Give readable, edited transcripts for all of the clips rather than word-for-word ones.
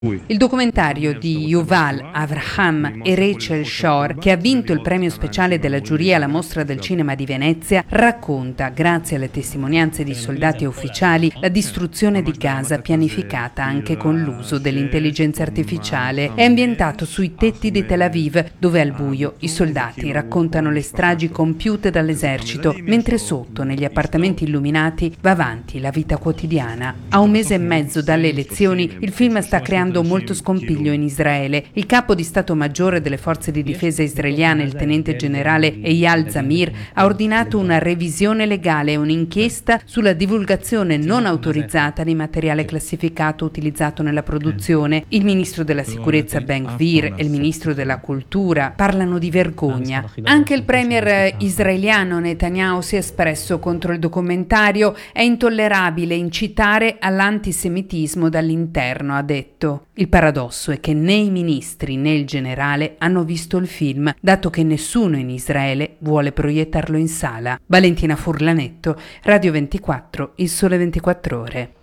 Il documentario di Yuval Avraham e Rachel Shore, che ha vinto il premio speciale della giuria alla Mostra del Cinema di Venezia, racconta, grazie alle testimonianze di soldati e ufficiali, la distruzione di Gaza pianificata anche con l'uso dell'intelligenza artificiale. È ambientato sui tetti di Tel Aviv, dove al buio i soldati raccontano le stragi compiute dall'esercito, mentre sotto, negli appartamenti illuminati, va avanti la vita quotidiana. A un mese e mezzo dalle elezioni, il film sta creando molto scompiglio in Israele. Il capo di Stato Maggiore delle forze di difesa israeliane, il tenente generale Eyal Zamir, ha ordinato una revisione legale e un'inchiesta sulla divulgazione non autorizzata di materiale classificato utilizzato nella produzione. Il ministro della sicurezza Ben Gvir e il ministro della cultura parlano di vergogna. Anche il premier israeliano Netanyahu si è espresso contro il documentario. È intollerabile incitare all'antisemitismo dall'interno, ha detto. Il paradosso è che né i ministri né il generale hanno visto il film, dato che nessuno in Israele vuole proiettarlo in sala. Valentina Furlanetto, Radio 24, Il Sole 24 Ore.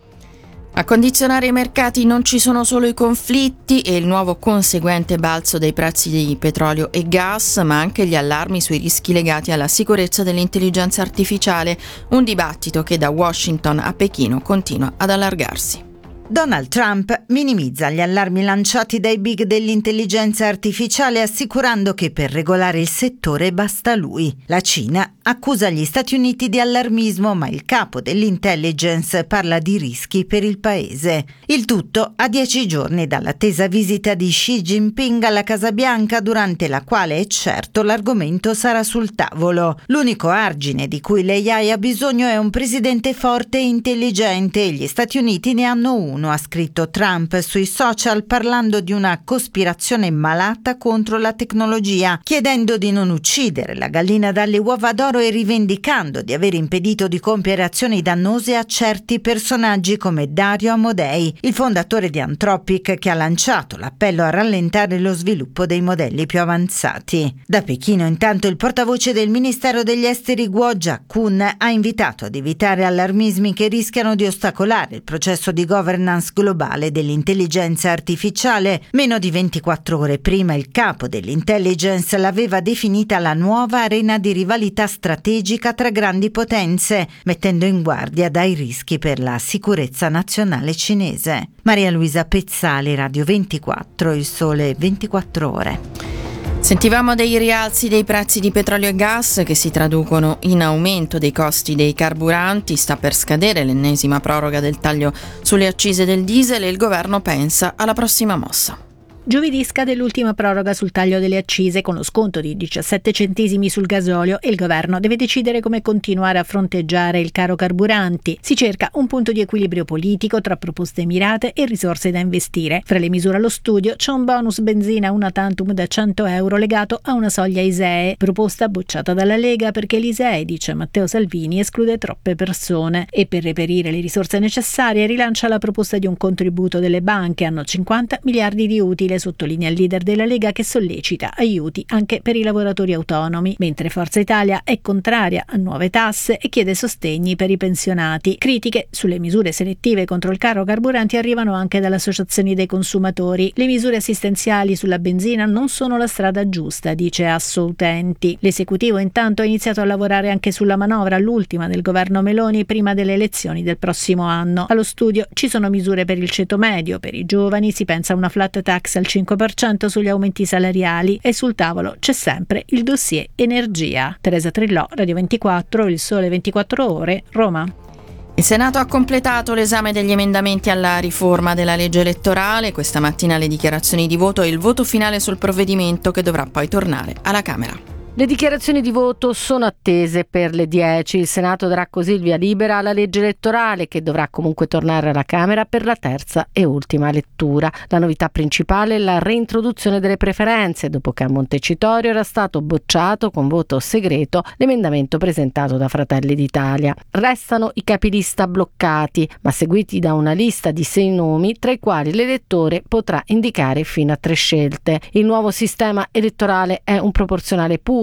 A condizionare i mercati non ci sono solo i conflitti e il nuovo conseguente balzo dei prezzi di petrolio e gas, ma anche gli allarmi sui rischi legati alla sicurezza dell'intelligenza artificiale, un dibattito che da Washington a Pechino continua ad allargarsi. Donald Trump minimizza gli allarmi lanciati dai big dell'intelligenza artificiale, assicurando che per regolare il settore basta lui. La Cina accusa gli Stati Uniti di allarmismo, ma il capo dell'intelligence parla di rischi per il paese. Il tutto a 10 giorni dall'attesa visita di Xi Jinping alla Casa Bianca, durante la quale è certo l'argomento sarà sul tavolo. L'unico argine di cui l'AI ha bisogno è un presidente forte e intelligente, e gli Stati Uniti ne hanno uno, ha scritto Trump sui social, parlando di una cospirazione malata contro la tecnologia, chiedendo di non uccidere la gallina dalle uova d'oro e rivendicando di aver impedito di compiere azioni dannose a certi personaggi come Dario Amodei, il fondatore di Anthropic, che ha lanciato l'appello a rallentare lo sviluppo dei modelli più avanzati. Da Pechino, intanto, il portavoce del Ministero degli Esteri Guo Jiakun ha invitato ad evitare allarmismi che rischiano di ostacolare il processo di governance globale dell'intelligenza artificiale. Meno di 24 ore prima il capo dell'intelligence l'aveva definita la nuova arena di rivalità strategica tra grandi potenze, mettendo in guardia dai rischi per la sicurezza nazionale cinese. Maria Luisa Pezzali, Radio 24, Il Sole 24 Ore. Sentivamo dei rialzi dei prezzi di petrolio e gas che si traducono in aumento dei costi dei carburanti. Sta per scadere l'ennesima proroga del taglio sulle accise del diesel e il governo pensa alla prossima mossa. Giovedì scade l'ultima proroga sul taglio delle accise con lo sconto di 17 centesimi sul gasolio e il governo deve decidere come continuare a fronteggiare il caro carburanti. Si cerca un punto di equilibrio politico tra proposte mirate e risorse da investire. Fra le misure allo studio c'è un bonus benzina una tantum da 100 euro legato a una soglia ISEE, proposta bocciata dalla Lega perché l'ISEE, dice Matteo Salvini, esclude troppe persone, e per reperire le risorse necessarie rilancia la proposta di un contributo delle banche. Hanno 50 miliardi di utile, sottolinea il leader della Lega, che sollecita aiuti anche per i lavoratori autonomi, mentre Forza Italia è contraria a nuove tasse e chiede sostegni per i pensionati. Critiche sulle misure selettive contro il caro carburanti arrivano anche dalle associazioni dei consumatori. Le misure assistenziali sulla benzina non sono la strada giusta, dice Asso Utenti. L'esecutivo intanto ha iniziato a lavorare anche sulla manovra, l'ultima del governo Meloni prima delle elezioni del prossimo anno. Allo studio ci sono misure per il ceto medio, per i giovani si pensa a una flat tax al 5% sugli aumenti salariali e sul tavolo c'è sempre il dossier energia. Teresa Trillò, Radio 24, Il Sole 24 Ore, Roma. Il Senato ha completato l'esame degli emendamenti alla riforma della legge elettorale. Questa mattina le dichiarazioni di voto e il voto finale sul provvedimento, che dovrà poi tornare alla Camera. Le dichiarazioni di voto sono attese per le 10. Il Senato darà così il via libera alla legge elettorale, che dovrà comunque tornare alla Camera per la terza e ultima lettura. La novità principale è la reintroduzione delle preferenze, dopo che a Montecitorio era stato bocciato con voto segreto l'emendamento presentato da Fratelli d'Italia. Restano i capilista bloccati, ma seguiti da una lista di 6 nomi, tra i quali l'elettore potrà indicare fino a 3 scelte. Il nuovo sistema elettorale è un proporzionale puro,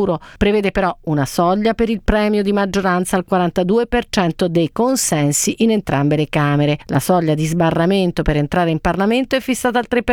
futuro. Prevede però una soglia per il premio di maggioranza al 42% dei consensi in entrambe le Camere. La soglia di sbarramento per entrare in Parlamento è fissata al 3%.